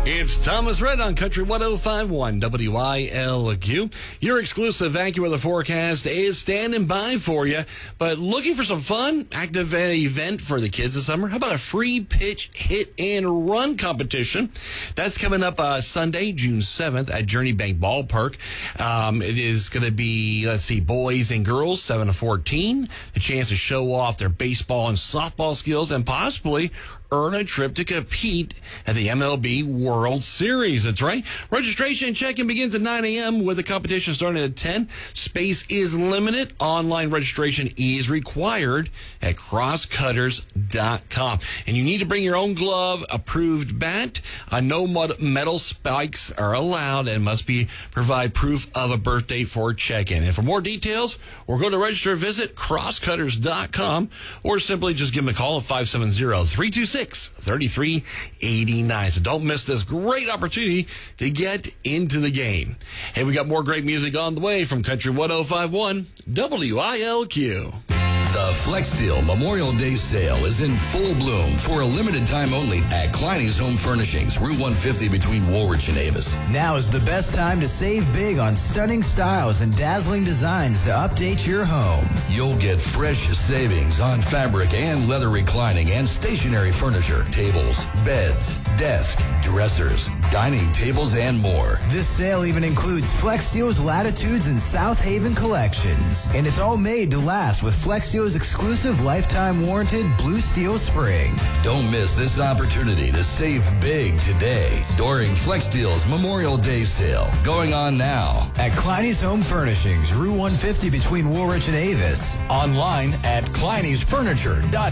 It's Thomas Red on Country 105.1 WILQ. Your exclusive AccuWeather forecast is standing by for you. But looking for some fun, active event for the kids this summer? How about a free pitch hit and run competition? That's coming up Sunday, June 7th at Journey Bank Ballpark. It is going to be, boys and girls, 7 to 14. The chance to show off their baseball and softball skills and possibly earn a trip to compete at the MLB World Series. That's right. Registration and check-in begins at 9 a.m. with the competition starting at 10. Space is limited. Online registration is required at crosscutters.com. And you need to bring your own glove, approved bat. No metal spikes are allowed and must provide proof of a birth date for check-in. And for more details, or go to register, visit crosscutters.com, or simply just give them a call at 570-326-3389. So don't miss this great opportunity to get into the game. Hey, we got more great music on the way from Country 105.1 WILQ. The FlexSteel Memorial Day sale is in full bloom for a limited time only at Kleiny's Home Furnishings, Route 150 between Woolwich and Avis. Now is the best time to save big on stunning styles and dazzling designs to update your home. You'll get fresh savings on fabric and leather reclining and stationary furniture, tables, beds, desks, dressers, dining tables, and more. This sale even includes FlexSteel's Latitudes and South Haven collections. And it's all made to last with FlexSteel's exclusive lifetime warranted Blue Steel Spring. Don't miss this opportunity to save big today during FlexSteel's Memorial Day sale going on now at Kleiny's Home Furnishings, Route 150 between Woolwich and Avis. Online at kleiny'sfurniture.com.